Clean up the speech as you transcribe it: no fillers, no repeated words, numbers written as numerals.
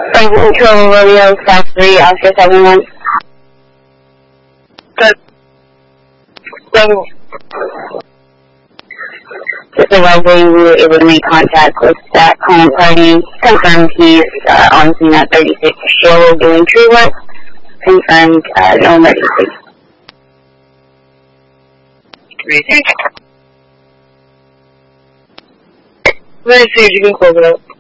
Franklin Control Romeo, South 3, Oscar 71. Good. Just arriving, we were able to make contact with that Colin party. Confirmed he's on scene at 36 Shore doing tree work. Confirmed no emergency. 36. Very safe, you can close it up.